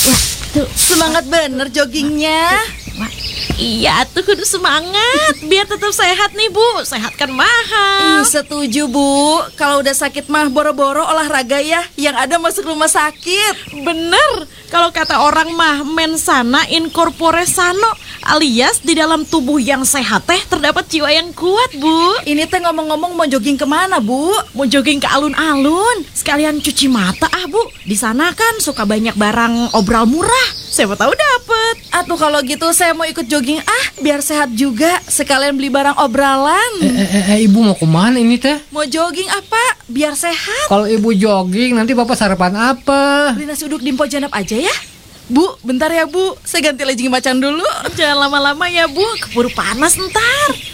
Tuh, semangat bener joggingnya. Wah, iya tuh kudu semangat biar tetap sehat nih Bu. Sehat kan mahal. Setuju Bu. Kalau udah sakit mah boro-boro olahraga ya. Yang ada masuk rumah sakit. Bener. Kalau kata orang mah mens sana in corpore sano, alias di dalam tubuh yang sehat teh terdapat jiwa yang kuat Bu. Ini teh ngomong-ngomong mau jogging kemana Bu? Mau jogging ke alun-alun, sekalian cuci mata Bu. Di sana kan suka banyak barang obral murah. Siapa tahu dapet. Atuh kalau gitu saya mau ikut jogging biar sehat juga. Sekalian beli barang obralan. Ibu mau kemana ini teh? Mau jogging apa? Biar sehat. Kalau ibu jogging nanti bapak sarapan apa? Beli nasi uduk di Mpo Janap aja ya. Bu, bentar ya Bu. Saya ganti legging macan dulu. Jangan lama-lama ya Bu, keburu panas ntar.